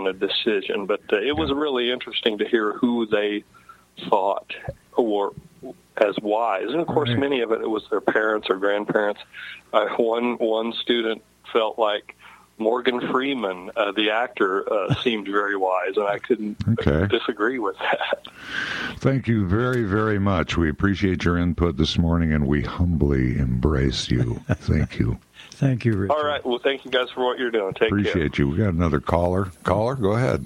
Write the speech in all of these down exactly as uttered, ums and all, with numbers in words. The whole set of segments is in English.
a decision. But uh, it was really interesting to hear who they thought were as wise. And, of course, Right. many of it, it was their parents or grandparents. Uh, one one student felt like Morgan Freeman, uh, the actor, uh, seemed very wise, and I couldn't Okay. disagree with that. Thank you very, very much. We appreciate your input this morning, and we humbly embrace you. Thank you. Thank you, Richard. All right. Well, thank you guys for what you're doing. Take care. Appreciate you. We got another caller. Caller, go ahead.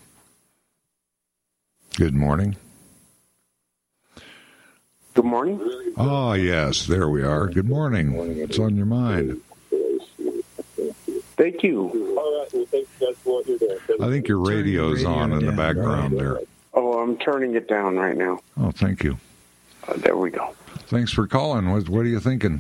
Good morning. Good morning. Oh, yes, there we are. Good morning. What's on your mind? Thank you. All right. Well, thank you guys for what you're doing. I think your radio's radio on in the down. background there. Oh, I'm turning it down right now. Oh, thank you. Uh, there we go. Thanks for calling. What, what are you thinking?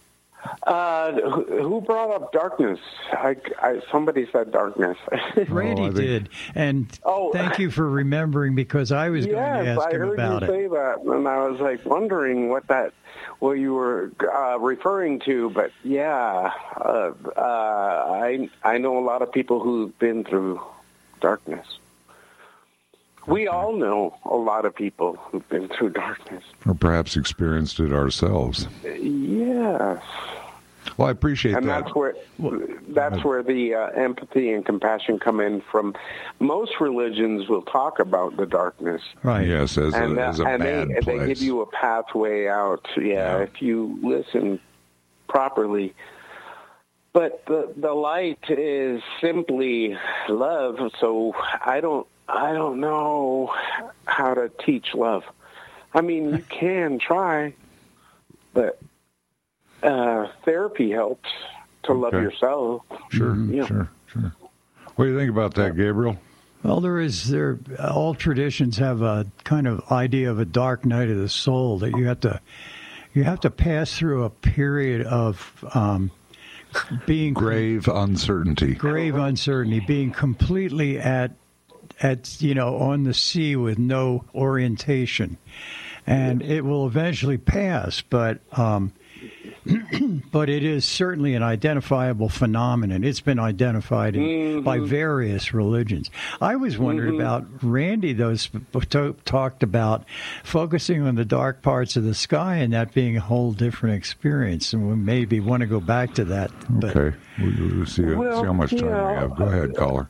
Uh, who who brought up darkness? I, I, somebody said darkness. Randy Oh, I think- did, and Oh. thank you for remembering because I was going to Yes, ask I him heard about you it. say that, and I was like wondering what that, what you were uh, referring to. But yeah, uh, uh, I I know a lot of people who've been through darkness. We all know a lot of people who've been through darkness. Or perhaps experienced it ourselves. Yes. Well, I appreciate And that. that's where that's where the uh, empathy and compassion come in from. Most religions will talk about the darkness, Right. Yes, as and, a, uh, as a and bad they, place. they give you a pathway out. Yeah, Yeah. if you listen properly. But the the light is simply love. So I don't I don't know how to teach love. I mean, you can try, but uh, therapy helps to love Okay. yourself. Sure, Yeah. sure, sure. What do you think about that, Gabriel? Well, there is there. All traditions have a kind of idea of a dark night of the soul that you have to you have to pass through a period of um, being Grave uncertainty. grave uncertainty, being completely at at you know on the sea with no orientation, and it will eventually pass. But um, but it is certainly an identifiable phenomenon. It's been identified in, Mm-hmm. by various religions. I was wondering about Randy, though, sp- to- talked about focusing on the dark parts of the sky and that being a whole different experience. And we maybe want to go back to that. But Okay. We'll, we'll see, Well, see how much time you know, we have. Go ahead, caller.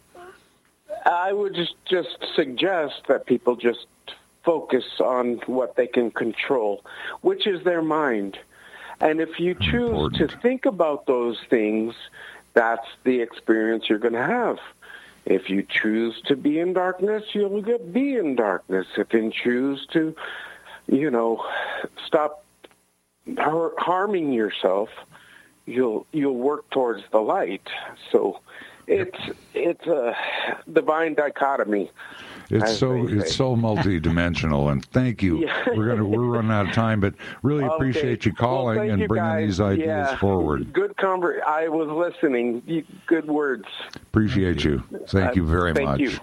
I would just, just suggest that people just focus on what they can control, which is their mind. And if you choose Important. to think about those things, that's the experience you're going to have. If you choose to be in darkness, you'll get, be in darkness. If you choose to, you know, stop har- harming yourself, you'll you'll work towards the light. So it's it's a divine dichotomy. It's as so they it's say. so multidimensional, and thank you. Yeah. We're gonna we're running out of time, but really Okay. appreciate you Well, calling thank and you, bringing guys. these ideas Yeah. forward. Good conver- I was listening. You- Good words. Appreciate you. Thank you very Uh, thank much. you.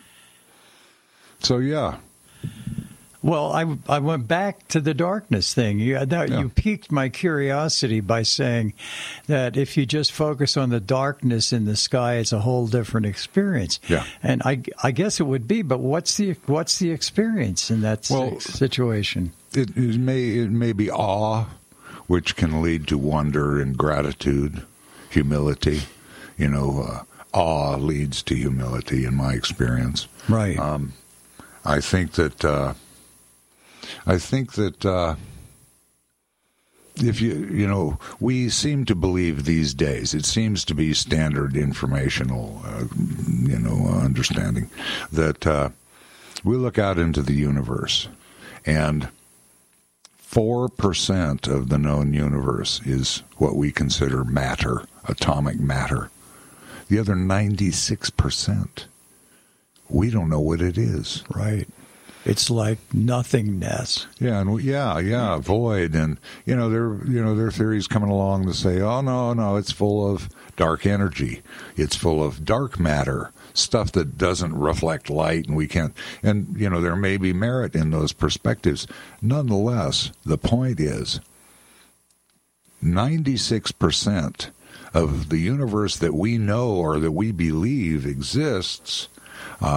So yeah, Well, I, I went back to the darkness thing. You, that, Yeah. you piqued my curiosity by saying that if you just focus on the darkness in the sky, it's a whole different experience. Yeah. And I, I guess it would be, but what's the what's the experience in that Well, si- situation? it, it may it may be awe, which can lead to wonder and gratitude, humility. You know, uh, awe leads to humility, in my experience. Right. Um, I think that uh, I think that uh, if you you know we seem to believe these days, it seems to be standard informational uh, you know understanding that uh, we look out into the universe and four percent of the known universe is what we consider matter, atomic matter. The other ninety-six percent, we don't know what it is. Right. It's like nothingness. Yeah, and we- yeah, yeah, void, and you know there, you know there are theories coming along to say, oh no, no, it's full of dark energy, it's full of dark matter, stuff that doesn't reflect light, and we can't. And you know there may be merit in those perspectives. Nonetheless, the point is, ninety-six percent of the universe that we know or that we believe exists